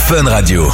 Fun Radio.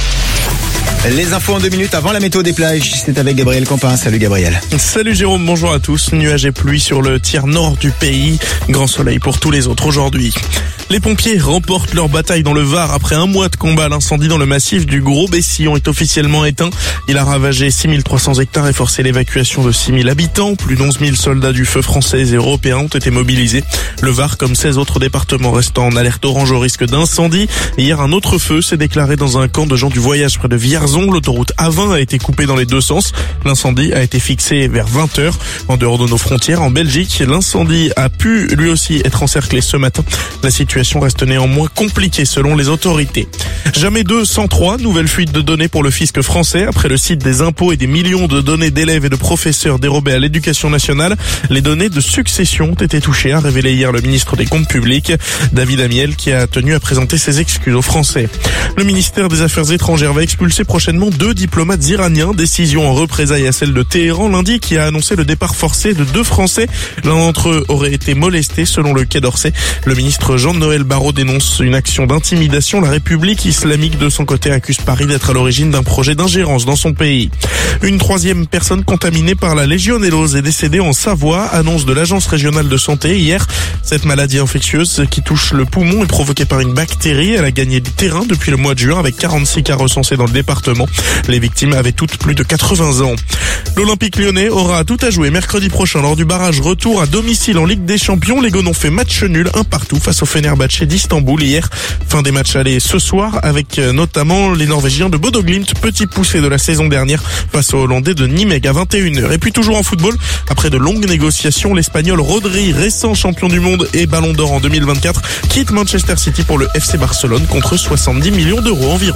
Les infos en 2 minutes avant la météo des plages, c'est avec Gabriel Campin. Salut Gabriel. Salut Jérôme, bonjour à tous. Nuages et pluie sur le tiers nord du pays. Grand soleil pour tous les autres aujourd'hui. Les pompiers remportent leur bataille dans le Var après un mois de combat. L'incendie dans le massif du Gros-Bessillon est officiellement éteint. Il a ravagé 6300 hectares et forcé l'évacuation de 6000 habitants. Plus d'11 000 soldats du feu français et européens ont été mobilisés. Le Var, comme 16 autres départements, restant en alerte orange au risque d'incendie. Hier, un autre feu s'est déclaré dans un camp de gens du voyage près de Vierzon. L'autoroute A20 a été coupée dans les deux sens. L'incendie a été fixé vers 20h. En dehors de nos frontières, en Belgique, l'incendie a pu lui aussi être encerclé ce matin. La situation reste néanmoins compliquée selon les autorités. Jamais 2 sans 3, nouvelle fuite de données pour le fisc français. Après le site des impôts et des millions de données d'élèves et de professeurs dérobées à l'éducation nationale, les données de succession ont été touchées, a révélé hier le ministre des Comptes publics, David Amiel, qui a tenu à présenter ses excuses aux Français. Le ministère des Affaires étrangères va expulser prochainement 2 diplomates iraniens, décision en représailles à celle de Téhéran lundi qui a annoncé le départ forcé de 2 Français. L'un d'entre eux aurait été molesté selon le Quai d'Orsay. Le ministre Jean-Noël Barrot dénonce une action d'intimidation. La République islamique de son côté accuse Paris d'être à l'origine d'un projet d'ingérence dans son pays. Une 3e personne contaminée par la légionellose est décédée en Savoie, annonce de l'agence régionale de santé hier. Cette maladie infectieuse qui touche le poumon est provoquée par une bactérie. Elle a gagné du terrain depuis le mois de juin avec 46 cas recensés dans le département. Les victimes avaient toutes plus de 80 ans. L'Olympique lyonnais aura tout à jouer mercredi prochain lors du barrage retour à domicile en Ligue des Champions. Les Gones ont fait match nul 1-1 face au Fenerbahçe d'Istanbul hier. Fin des matchs allés ce soir avec notamment les Norvégiens de Bodo Glimt, petit poussé de la saison dernière face aux Hollandais de Nimeg à 21h. Et puis toujours en football, après de longues négociations, l'Espagnol Rodri, récent champion du monde et Ballon d'Or en 2024, quitte Manchester City pour le FC Barcelone contre 70 millions d'euros environ.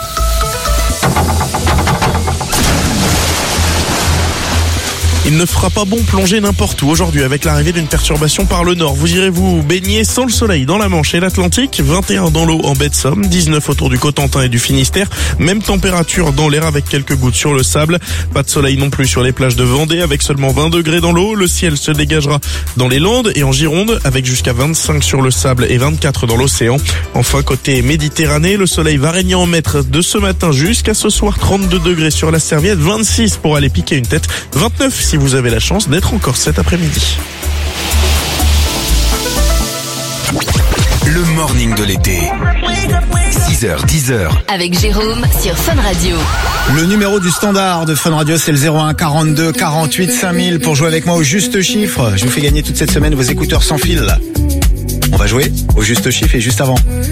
Il ne fera pas bon plonger n'importe où aujourd'hui avec l'arrivée d'une perturbation par le nord. Vous irez vous baigner sans le soleil dans la Manche et l'Atlantique, 21 dans l'eau en baie de Somme, 19 autour du Cotentin et du Finistère, même température dans l'air avec quelques gouttes sur le sable. Pas de soleil non plus sur les plages de Vendée avec seulement 20 degrés dans l'eau. Le ciel se dégagera dans les Landes et en Gironde avec jusqu'à 25 sur le sable et 24 dans l'océan. Enfin côté Méditerranée, le soleil va régner en maître de ce matin jusqu'à ce soir, 32 degrés sur la Serviette, 26 pour aller piquer une tête, 29 si vous avez la chance d'être encore cet après-midi. Le morning de l'été. 6h, 10h. Avec Jérôme sur Fun Radio. Le numéro du standard de Fun Radio, c'est le 01 42 48 5000 pour jouer avec moi au juste chiffre. Je vous fais gagner toute cette semaine vos écouteurs sans fil. On va jouer au juste chiffre et juste avant.